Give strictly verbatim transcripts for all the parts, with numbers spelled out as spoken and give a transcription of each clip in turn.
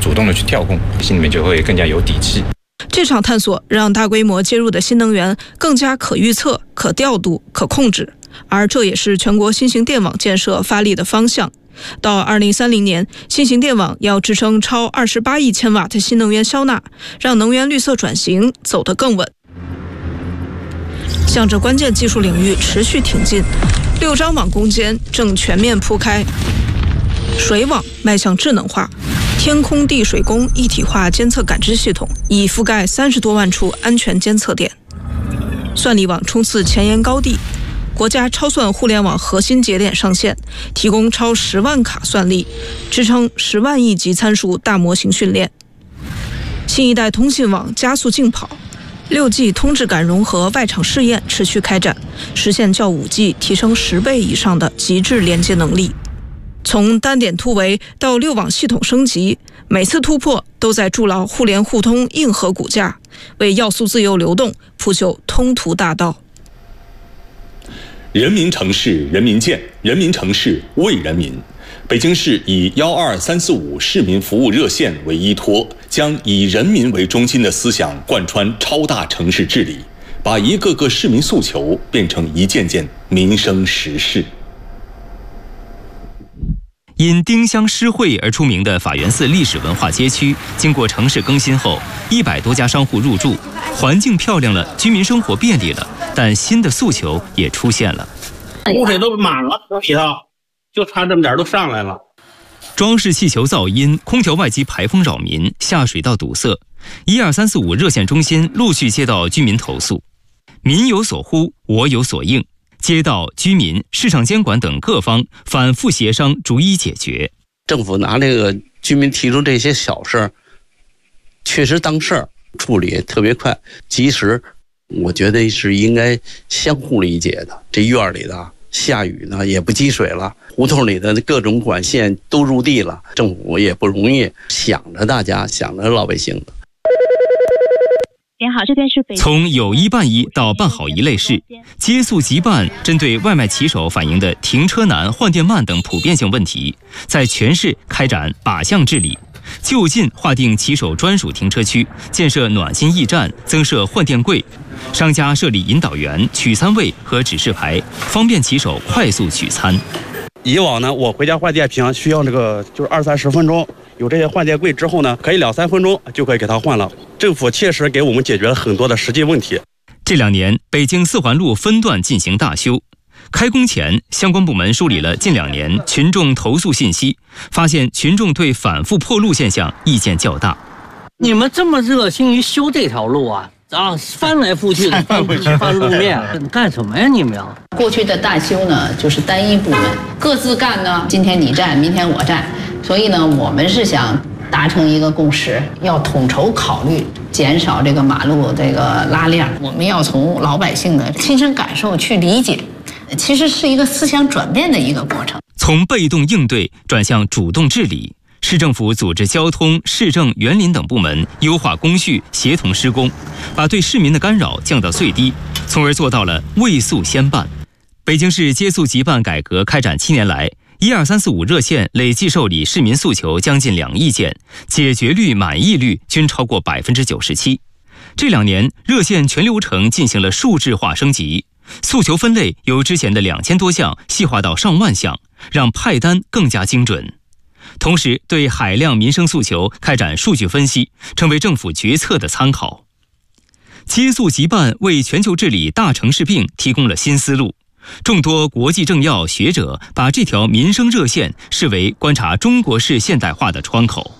主动的去调控，心里面就会更加有底气。 这场探索让大规模接入的新能源更加可预测、可调度、可控制，而这也是全国新型电网建设发力的方向。到二零三零年，新型电网要支撑超二十八亿千瓦的新能源消纳，让能源绿色转型走得更稳。向着关键技术领域持续挺进，六张网攻坚正全面铺开，水网迈向智能化，天空地水工一体化监测感知系统已覆盖三十多万处安全监测点，算力网冲刺前沿高地，国家超算互联网核心节点上线，提供超十万卡算力，支撑十万亿级参数大模型训练。新一代通信网加速竞跑，六 G 通质感融合外场试验持续开展，实现较五 G 提升十倍以上的极致连接能力。从单点突围到六网系统升级，每次突破都在筑牢互联互通硬核骨架，为要素自由流动铺就通途大道。 人民城市人民建，人民城市为人民。北京市以幺二三四五市民服务热线为依托，将以人民为中心的思想贯穿超大城市治理，把一个个市民诉求变成一件件民生实事。 因丁香诗会而出名的法源寺历史文化街区，经过城市更新后，一百多家商户入驻，环境漂亮了，居民生活便利了，但新的诉求也出现了。 污水都满了，里头就差这么点都上来了。 装饰气球噪音，空调外机排风扰民，下水道堵塞。一二三四五热线中心陆续接到居民投诉，民有所呼，我有所应。街道、居民、市场监管等各方反复协商，逐一解决。 政府拿这个居民提出这些小事，确实当事儿，处理也特别快、及时。我觉得是应该相互理解的。这院里的下雨呢也不积水了，胡同里的各种管线都入地了，政府也不容易，想着大家，想着老百姓的。 您好，这边是北京。 从有一办一到办好一类事，接速即办针对外卖骑手反映的停车难、换电慢等普遍性问题，在全市开展靶向治理，就近划定骑手专属停车区，建设暖心驿站，增设换电柜，商家设立引导员、取餐位和指示牌，方便骑手快速取餐。 以往呢，我回家换电瓶需要这个就是二三十分钟，有这些换电柜之后呢，可以两三分钟就可以给它换了。政府切实给我们解决了很多的实际问题。 这两年，北京四环路分段进行大修，开工前，相关部门梳理了近两年群众投诉信息，发现群众对反复破路现象意见较大。 你们这么热心于修这条路啊？啊，翻来覆去的翻翻路面，干什么呀你们呀？ 过去的大修呢，就是单一部门各自干呢，今天你占，明天我占，所以呢，我们是想达成一个共识，要统筹考虑，减少这个马路这个拉链。我们要从老百姓的亲身感受去理解，其实是一个思想转变的一个过程。 从被动应对转向主动治理。市政府组织交通、市政、园林等部门优化工序，协同施工，把对市民的干扰降到最低，从而做到了未速先办。北京市接速即办改革开展七年来，一二三四五热线累计受理市民诉求将近两亿件，解决率、满意率均超过百分之九十七。这两年，热线全流程进行了数字化升级，诉求分类由之前的两千多项细化到上万项，让派单更加精准。同时，对海量民生诉求开展数据分析，成为政府决策的参考。接速即办为全球治理大城市病提供了新思路。众多国际政要学者把这条民生热线视为观察中国式现代化的窗口。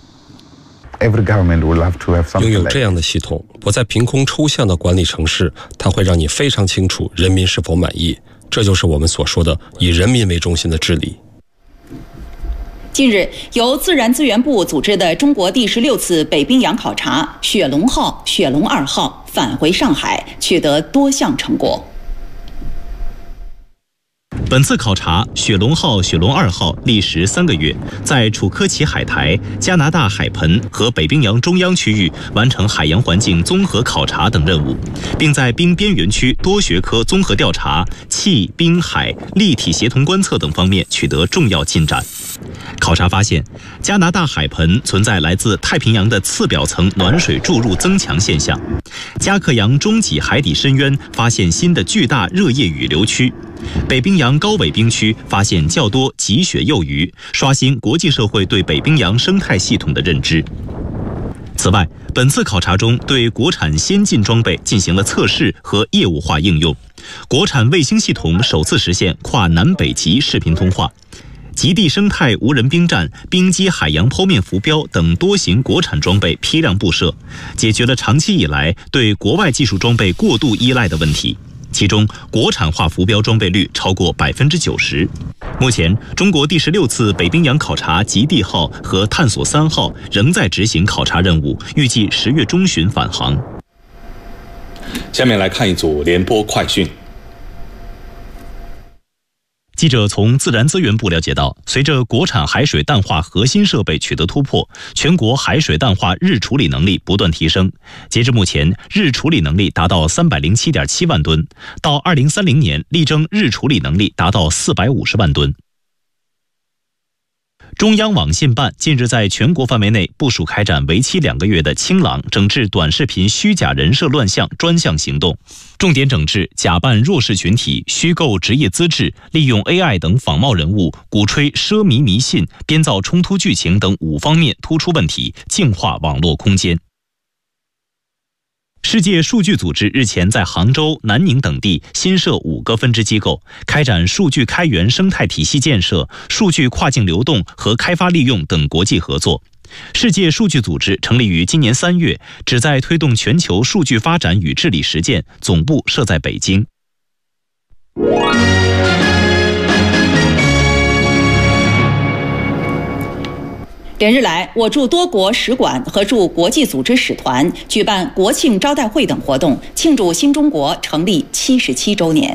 拥有这样的系统，不再凭空抽象的管理城市，它会让你非常清楚人民是否满意。这就是我们所说的以人民为中心的治理。 近日，由自然资源部组织的中国第十六次北冰洋考察“雪龙号”、“雪龙二号”返回上海，取得多项成果。 本次考察，雪龙号、雪龙二号历时三个月，在楚科奇海台、加拿大海盆和北冰洋中央区域完成海洋环境综合考察等任务，并在冰边缘区多学科综合调查、气、冰、海立体协同观测等方面取得重要进展。考察发现，加拿大海盆存在来自太平洋的次表层暖水注入增强现象；加克洋中脊海底深渊发现新的巨大热液雨流区；北冰洋高纬冰区发现较多极雪幼鱼，刷新国际社会对北冰洋生态系统的认知。此外，本次考察中对国产先进装备进行了测试和业务化应用，国产卫星系统首次实现跨南北极视频通话。极地生态无人冰站、冰基海洋剖面浮标等多型国产装备批量布设，解决了长期以来对国外技术装备过度依赖的问题。其中，国产化浮标装备率超过百分之九十。目前，中国第十六次北冰洋考察极地号和探索三号仍在执行考察任务，预计十月中旬返航。 下面来看一组联播快讯。 记者从自然资源部了解到，随着国产海水淡化核心设备取得突破，全国海水淡化日处理能力不断提升。截至目前，日处理能力达到三百零七点七万吨，到二零三零年力争日处理能力达到四百五十万吨。中央网信办近日在全国范围内部署开展为期两个月的清朗整治短视频虚假人设乱象专项行动，重点整治假扮弱势群体、虚构职业资质、利用 A I 等仿冒人物、鼓吹奢靡迷信、编造冲突剧情等五方面突出问题，净化网络空间。世界数据组织日前在杭州、南宁等地新设五个分支机构，开展数据开源生态体系建设、数据跨境流动和开发利用等国际合作。世界数据组织成立于今年三月，旨在推动全球数据发展与治理实践，总部设在北京。 连日来，我驻多国使馆和驻国际组织使团举办国庆招待会等活动，庆祝新中国成立七十七周年。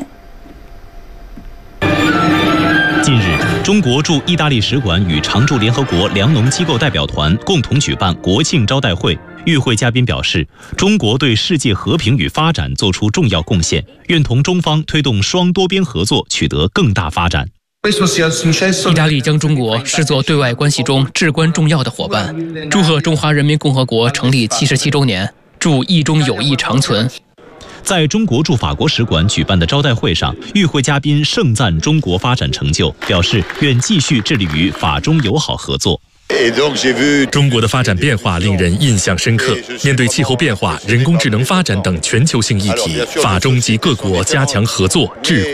近日，中国驻意大利使馆与常驻联合国粮农机构代表团共同举办国庆招待会。与会嘉宾表示，中国对世界和平与发展作出重要贡献，愿同中方推动双多边合作取得更大发展。 意大利将中国视作对外关系中至关重要的伙伴，祝贺中华人民共和国成立七十七周年，祝意中友谊长存。 在中国驻法国使馆举办的招待会上，与会嘉宾盛赞中国发展成就，表示愿继续致力于法中友好合作。 中国的发展变化令人印象深刻。面对气候变化、人工智能发展等全球性议题，法中及各国加强合作，治